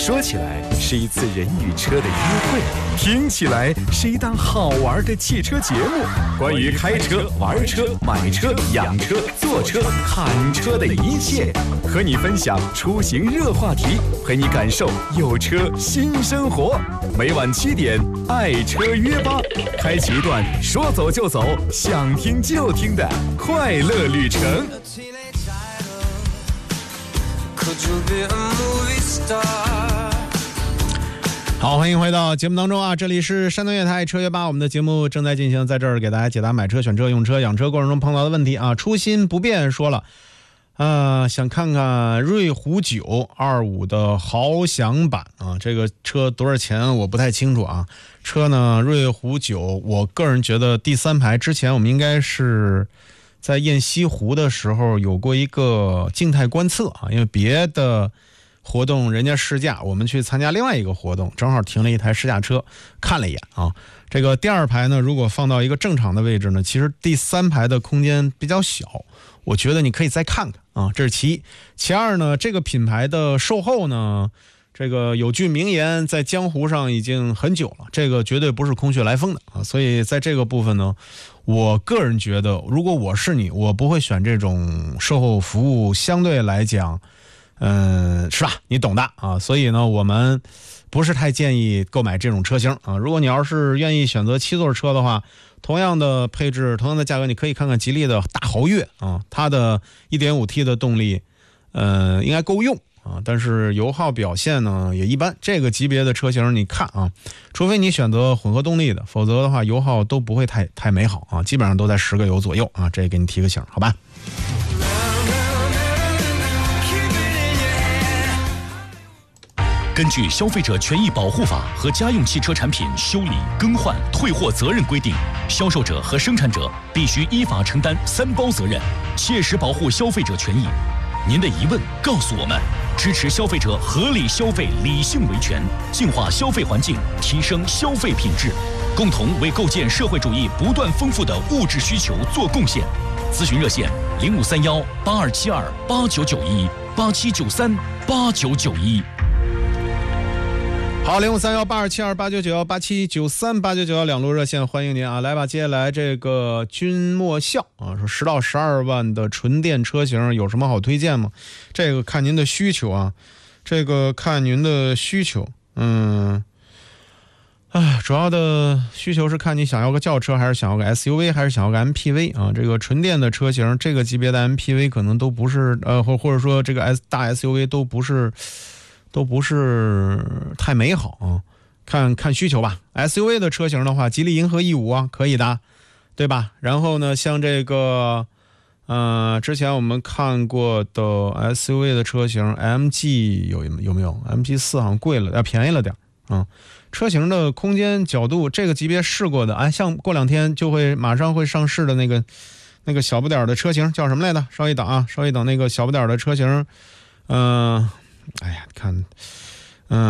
说起来是一次人与车的约会，听起来是一档好玩的汽车节目。关于开车、玩车、买车、养车、坐车、看车的一切，和你分享出行热话题，陪你感受有车新生活。每晚7点，爱车约吧，开启一段说走就走、想听就听的快乐旅程。 好，欢迎回到节目当中啊！这里是山东乐台车约吧，我们的节目正在进行，在这儿给大家解答买车、选车、用车、养车过程中碰到的问题啊。初心不变说了，想看看瑞虎9 25的豪享版啊，这个车多少钱我不太清楚啊。车呢，瑞虎9，我个人觉得第3排之前我们应该是在雁西湖的时候有过一个静态观测啊，因为别的活动人家试驾，我们去参加另外一个活动，正好停了一台试驾车，看了一眼啊。这个第2排呢，如果放到一个正常的位置呢，其实第3排的空间比较小，我觉得你可以再看看啊，这是其一。其二呢，这个品牌的售后呢，这个有句名言在江湖上已经很久了，这个绝对不是空穴来风的啊。所以在这个部分呢，我个人觉得，如果我是你，我不会选这种售后服务相对来讲是吧？你懂的啊。所以呢，我们不是太建议购买这种车型啊。如果你要是愿意选择7座车的话，同样的配置、同样的价格，你可以看看吉利的大豪越啊，它的 1.5T 的动力，应该够用啊，但是油耗表现呢也一般。这个级别的车型你看啊，除非你选择混合动力的，否则的话油耗都不会太美好啊，基本上都在10个油左右啊，这给你提个醒，好吧？ 根据《消费者权益保护法》和家用汽车产品修理、更换、退货责任规定，销售者和生产者必须依法承担3包责任，切实保护消费者权益。您的疑问告诉我们，支持消费者合理消费、理性维权，净化消费环境，提升消费品质，共同为构建社会主义不断丰富的物质需求做贡献。咨询热线0531-8272-8991、8793-8991。 好，0531-8272-8991、8793-8991两路热线，欢迎您啊！来吧，接下来这个君莫笑啊，说10到12万的纯电车型有什么好推荐吗？这个看您的需求啊，这个看您的需求，主要的需求是看你想要个轿车，还是想要个 SUV， 还是想要个 MPV 啊？这个纯电的车型，这个级别的 MPV 可能都不是，或者说这个大 SUV 都不是太美好啊，看需求吧。SUV 的车型的话，吉利银河 E5 啊，可以的，对吧？然后呢，像这个，之前我们看过的 SUV 的车型 ，MG 有没有 ？MG4 好像贵了，便宜了点啊。车型的空间角度，这个级别试过的，像过2天就会马上会上市的那个小不点的车型叫什么来着？稍一等，那个小不点的车型，看